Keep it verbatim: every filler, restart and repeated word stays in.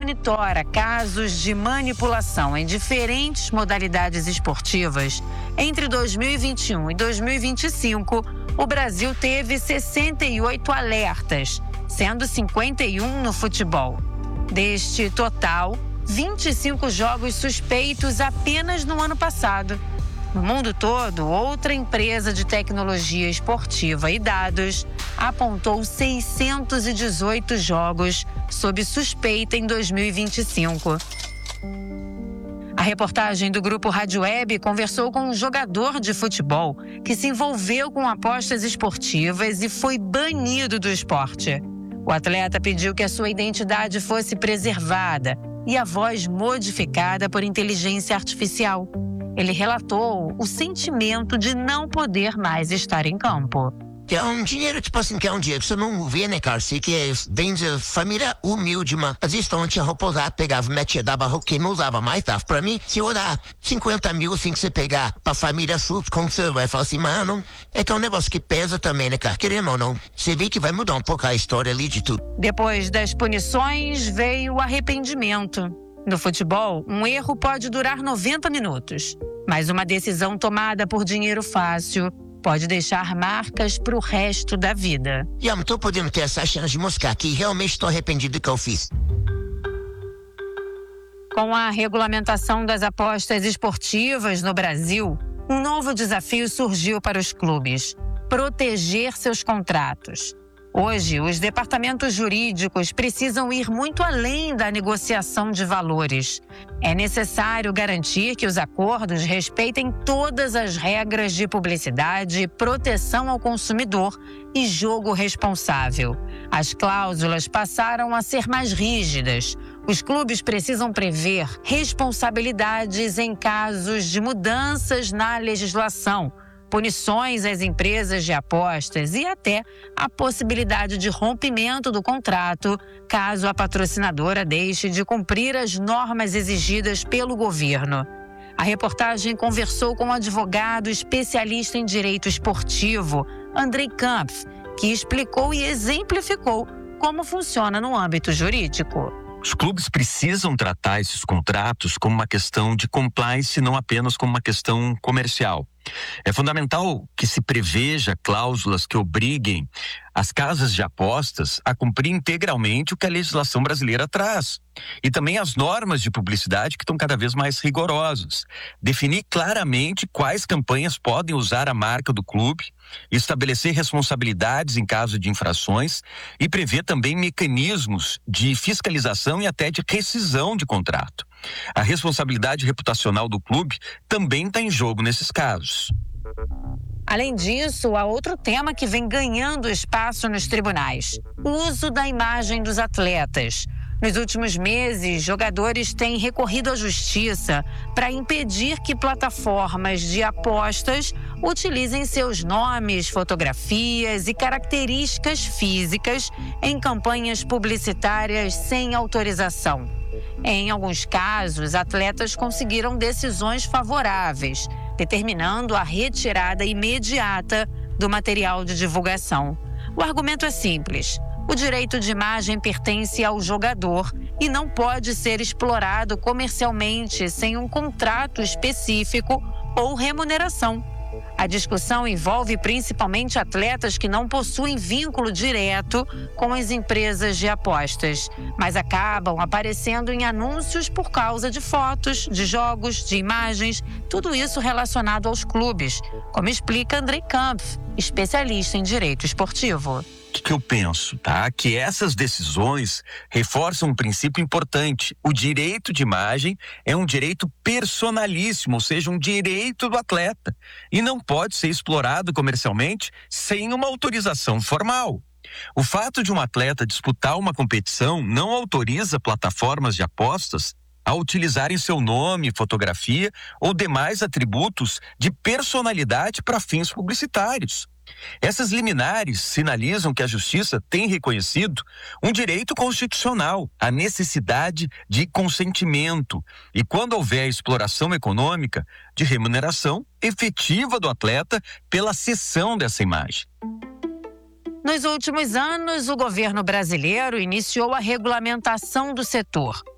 monitora casos de manipulação em diferentes modalidades esportivas, entre dois mil e vinte e um e dois mil e vinte e cinco, o Brasil teve sessenta e oito alertas, sendo cinquenta e um no futebol. Deste total, vinte e cinco jogos suspeitos apenas no ano passado. No mundo todo, outra empresa de tecnologia esportiva e dados apontou seiscentos e dezoito jogos sob suspeita em dois mil e vinte e cinco. A reportagem do Grupo Rádio Web conversou com um jogador de futebol que se envolveu com apostas esportivas e foi banido do esporte. O atleta pediu que a sua identidade fosse preservada e a voz modificada por inteligência artificial. Ele relatou o sentimento de não poder mais estar em campo. Que é um dinheiro, tipo assim, que é um dinheiro que você não vê, né, cara? Sei que é, vem de família humilde, mano. Às vezes, então, tinha roupa usada, pegava, metia, dava roupa, quem não usava mais, dava. Pra mim, se eu dar cinquenta mil, assim, que você pegar pra família sua, como você vai falar assim, mano, é que é um negócio que pesa também, né, cara? Querendo ou não, você vê que vai mudar um pouco a história ali de tudo. Depois das punições, veio o arrependimento. No futebol, um erro pode durar noventa minutos, mas uma decisão tomada por dinheiro fácil pode deixar marcas para o resto da vida. E eu não tô podendo ter essa chance de mostrar que realmente estou arrependido do que eu fiz. Com a regulamentação das apostas esportivas no Brasil, um novo desafio surgiu para os clubes: proteger seus contratos. Hoje, os departamentos jurídicos precisam ir muito além da negociação de valores. É necessário garantir que os acordos respeitem todas as regras de publicidade, proteção ao consumidor e jogo responsável. As cláusulas passaram a ser mais rígidas. Os clubes precisam prever responsabilidades em casos de mudanças na legislação, punições às empresas de apostas e até a possibilidade de rompimento do contrato caso a patrocinadora deixe de cumprir as normas exigidas pelo governo. A reportagem conversou com um advogado especialista em direito esportivo, Andrei Kampf, que explicou e exemplificou como funciona no âmbito jurídico. Os clubes precisam tratar esses contratos como uma questão de compliance, não apenas como uma questão comercial. É fundamental que se preveja cláusulas que obriguem as casas de apostas a cumprir integralmente o que a legislação brasileira traz. E também as normas de publicidade que estão cada vez mais rigorosas. Definir claramente quais campanhas podem usar a marca do clube, estabelecer responsabilidades em caso de infrações e prever também mecanismos de fiscalização e até de rescisão de contrato. A responsabilidade reputacional do clube também está em jogo nesses casos. Além disso, há outro tema que vem ganhando espaço nos tribunais: o uso da imagem dos atletas. Nos últimos meses, jogadores têm recorrido à justiça para impedir que plataformas de apostas utilizem seus nomes, fotografias e características físicas em campanhas publicitárias sem autorização. Em alguns casos, atletas conseguiram decisões favoráveis, determinando a retirada imediata do material de divulgação. O argumento é simples: o direito de imagem pertence ao jogador e não pode ser explorado comercialmente sem um contrato específico ou remuneração. A discussão envolve principalmente atletas que não possuem vínculo direto com as empresas de apostas, mas acabam aparecendo em anúncios por causa de fotos, de jogos, de imagens, tudo isso relacionado aos clubes, como explica Andrei Kampf, especialista em direito esportivo. O que, que eu penso, tá? Que essas decisões reforçam um princípio importante. O direito de imagem é um direito personalíssimo, ou seja, um direito do atleta. E não pode ser explorado comercialmente sem uma autorização formal. O fato de um atleta disputar uma competição não autoriza plataformas de apostas a utilizarem seu nome, fotografia ou demais atributos de personalidade para fins publicitários. Essas liminares sinalizam que a Justiça tem reconhecido um direito constitucional, a necessidade de consentimento e, quando houver exploração econômica, de remuneração efetiva do atleta pela cessão dessa imagem. Nos últimos anos, o governo brasileiro iniciou a regulamentação do setor.